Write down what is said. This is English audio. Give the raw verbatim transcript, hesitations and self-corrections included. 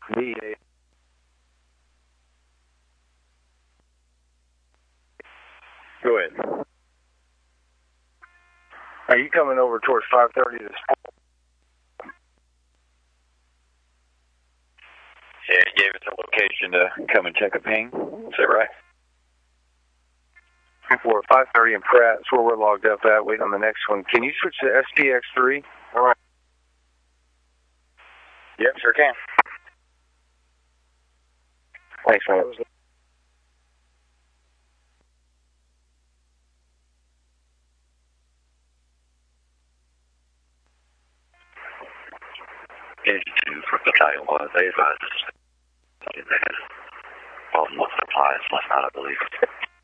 V A. Go ahead. Are you coming over towards five thirty this morning? Yeah, he gave us a location to come and check a ping. Is that right? We're at five thirty in Pratt. That's where we're logged up at, waiting on the next one. Can you switch to S P X three? All right. Yep, sure can. Thanks, man. Engine two for Battalion one. They advised us that they had problem with supplies last night, I believe.